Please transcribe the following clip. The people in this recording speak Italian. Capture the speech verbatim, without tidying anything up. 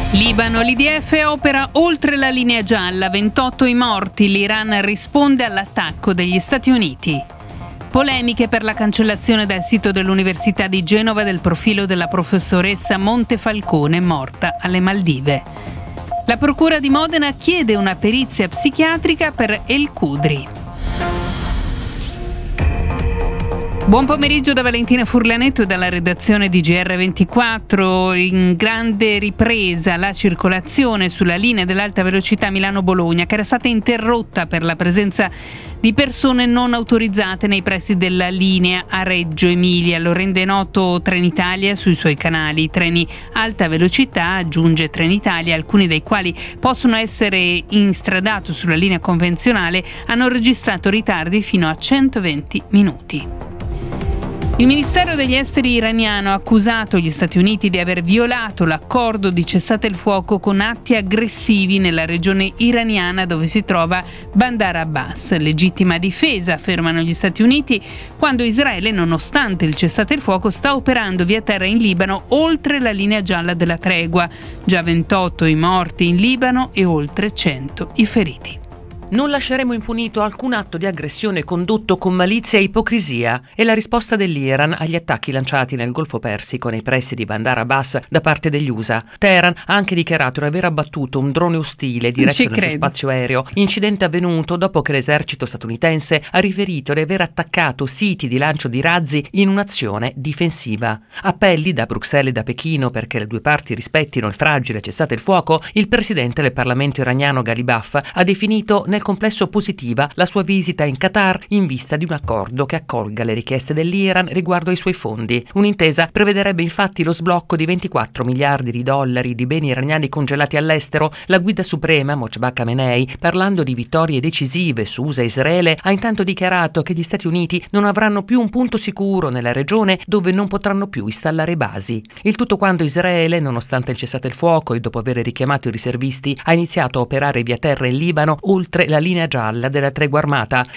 Libano, l'I D F opera oltre la linea gialla, ventotto i morti, l'Iran risponde all'attacco degli Stati Uniti. Polemiche per la cancellazione dal sito dell'Università di Genova del profilo della professoressa Montefalcone morta alle Maldive. La Procura di Modena chiede una perizia psichiatrica per El Khudri. Buon pomeriggio da Valentina Furlanetto e dalla redazione di G R ventiquattro. In grande ripresa la circolazione sulla linea dell'alta velocità Milano-Bologna, che era stata interrotta per la presenza di persone non autorizzate nei pressi della linea a Reggio Emilia. Lo rende noto Trenitalia sui suoi canali. I treni alta velocità, aggiunge Trenitalia, alcuni dei quali possono essere instradato sulla linea convenzionale, hanno registrato ritardi fino a centoventi minuti. Il Ministero degli Esteri iraniano ha accusato gli Stati Uniti di aver violato l'accordo di cessate il fuoco con atti aggressivi nella regione iraniana dove si trova Bandar Abbas. Legittima difesa, affermano gli Stati Uniti, quando Israele, nonostante il cessate il fuoco, sta operando via terra in Libano oltre la linea gialla della tregua. Già ventotto i morti in Libano e oltre cento i feriti. Non lasceremo impunito alcun atto di aggressione condotto con malizia e ipocrisia, è la risposta dell'Iran agli attacchi lanciati nel Golfo Persico nei pressi di Bandar Abbas da parte degli U S A. Teheran ha anche dichiarato di aver abbattuto un drone ostile diretto nel suo spazio aereo, incidente avvenuto dopo che l'esercito statunitense ha riferito di aver attaccato siti di lancio di razzi in un'azione difensiva. Appelli da Bruxelles e da Pechino perché le due parti rispettino il fragile cessate il fuoco. Il presidente del Parlamento iraniano Ghalibaf ha definito nel complesso positiva la sua visita in Qatar in vista di un accordo che accolga le richieste dell'Iran riguardo ai suoi fondi. Un'intesa prevederebbe infatti lo sblocco di ventiquattro miliardi di dollari di beni iraniani congelati all'estero. La guida suprema, Mojtaba Khamenei, parlando di vittorie decisive su U S A e Israele, ha intanto dichiarato che gli Stati Uniti non avranno più un punto sicuro nella regione dove non potranno più installare basi. Il tutto quando Israele, nonostante il cessate il fuoco e dopo aver richiamato i riservisti, ha iniziato a operare via terra in Libano oltre la linea gialla della tregua armata.